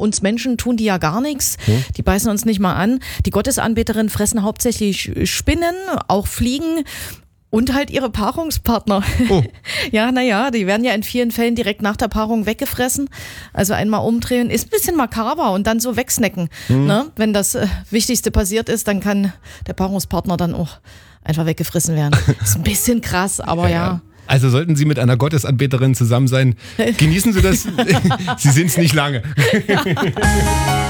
Uns Menschen tun die ja gar nichts. Die beißen uns nicht mal an. Die Gottesanbeterinnen fressen hauptsächlich Spinnen, auch Fliegen. Und halt ihre Paarungspartner. Oh. Ja, naja, die werden ja in vielen Fällen direkt nach der Paarung weggefressen. Also einmal umdrehen, ist ein bisschen makaber und dann so wegsnacken. Ne? Wenn das Wichtigste passiert ist, dann kann der Paarungspartner dann auch einfach weggefressen werden. Ist ein bisschen krass, aber ja. Also sollten Sie mit einer Gottesanbeterin zusammen sein, genießen Sie das. Sie sind es nicht lange.